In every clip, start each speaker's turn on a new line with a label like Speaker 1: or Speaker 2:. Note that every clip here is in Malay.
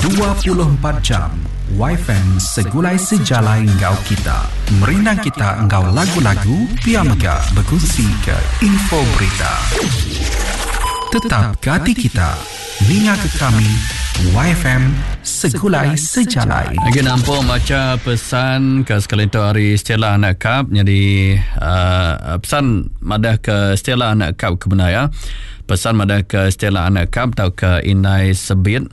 Speaker 1: 24 jam YFM segulai sejalai engkau kita. Merinang kita engkau lagu-lagu, pia mega berkongsi ke info berita. Tetap ke hati kita, ninga ke kami, YFM segulai sejalai.
Speaker 2: Lagi nampak macam pesan ke sekali tu hari Stella Anak Cup. Jadi pesan madah ke Stella Anak Cup ke benar ya. Pesan madah ke Stella Anak Cup atau ke Inai Sebit.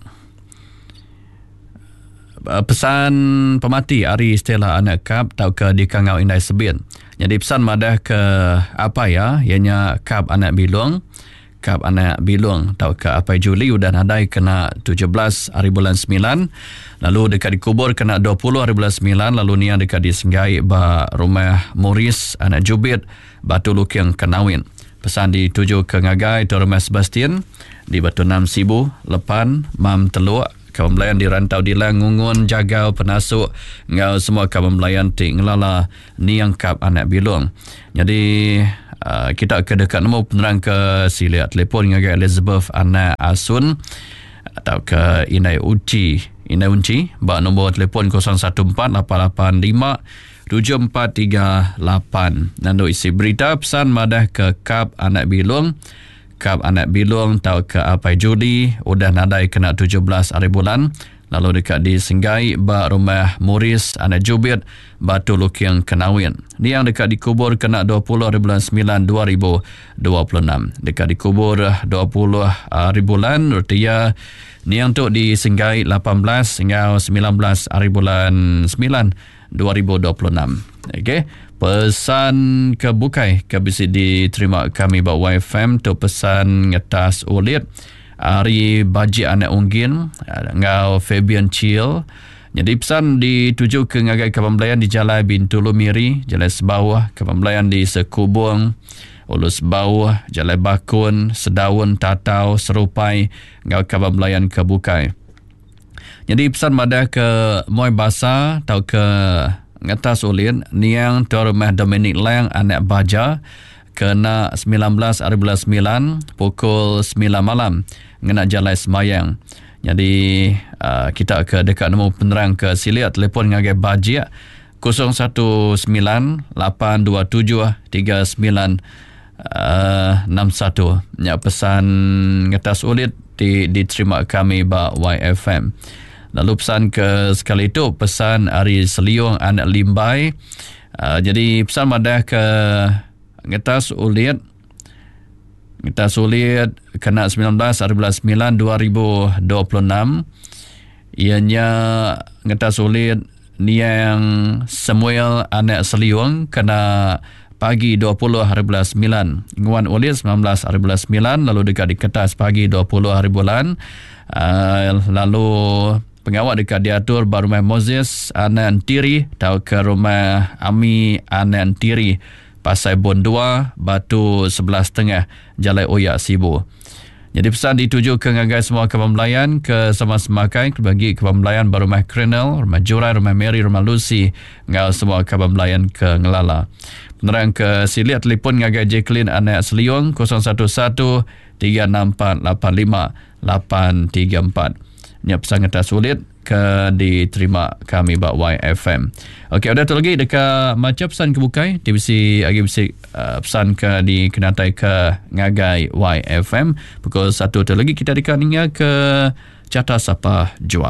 Speaker 2: Pesan pemati hari Stella Anak Cup atau ke di Kangau Inai Sebit. Jadi pesan madah ke apa ya, ianya Cup Anak Bilung. Cup Anak Bilung atau ke apa Juli udah nadai kena 17 hari bulan 9, lalu dekat dikubur kena 20 hari bulan 9, lalu ni yang dekat disenggai ba rumah Morris Anak Jubit Batu Lukiang Kenawin. Pesan dituju ke Ngagai tu rumah Sebastian di Batu 6 Sibu Lepan Mam Teluk. Kawan melayan di Rantau Dilang, Ngungun, Jagau, Penasuk, ngau semua kawan melayan ti ngelala ni yang Kap Anak Bilung. Jadi kita ke dekat nombor penerang ke sila telefon dengan Elizabeth Anak Asun atau ke Inai Unci ba nombor telefon 0148857438. Nando isi berita pesan madah ke Kap Anak Bilung. Kap Anak Bilung tahu ke apa Juli udah nadai kena 17 hari bulan, lalu dekat di Senggai ba rumah Morris Anak Jubit Batu Lukiang Kenawin. Ni yang dekat dikubur kena 20 hari bulan 9 2026. Dekat dikubur 20 hari bulan Rutia. Ni yang tu di Senggai 18 hingga 19 hari bulan 9 2026. Okey. Pesan ke Bukai ke bisa diterima kami bawa YFM tu pesan ngetas ulit hari Baji Anak Unggin ngau Fabian Chill. Jadi pesan dituju ke ngagai kepembelayan di Jalan Bintulu Miri, Jalan Sebawah, kepembelayan di Sekubung, Ulus Bawah, Jalan Bakun, Sedaun, Tatau, Serupai, ngau kepembelayan ke Bukai. Jadi pesan madah ke Moy Basa atau ke ngatas ulin niang tu rumah Dominic Lang Anak Baja kena 19 hari bulan 9 pukul 9 malam ngena Jalan Semayang. Jadi kita ke dekat nombor penerang ke silia telefon ngagai Baji 019-827-3961. Ya pesan ngatas ulit diterima kami ba YFM. Lalu pesan ke sekali itu pesan Ari Seliong Anak Limbai. Jadi pesan madah ke ngetas ulit kena 19 hari bulan 9 2026. Ianya ngetas ulit ni yang Samuel Anak Seliong kena pagi 20 hari bulan 9. Nguan ulit 19 hari bulan 9, lalu dekat di kertas pagi 20 hari bulan. Lalu pengawal dekat diatur baru rumah Moses Anak Antiri atau ke rumah Ami Anak Antiri Pasai Bon 2 Batu 11.5 Jalan Oyak Sibu. Jadi pesan dituju ke ngagai semua kepembelayan ke sama-semakai bagi kepembelayan baru rumah Krenel, rumah Jurai, rumah Mary, rumah Lucy, ngau semua kepembelayan ke Ngelala. Penerang ke silia telefon ngagai Jacqueline Anak Seliong 011-364-85-834. Nya pesan ngetas sulit ke diterima kami bak YFM. Okey, ada tu lagi dekat macam pesan ke Bukai, divisi agi bisi pesan ke di kenatai ke ngagai YFM. Pukul 1 tu lagi kita dekat ninga ke Carta Sapa Jual.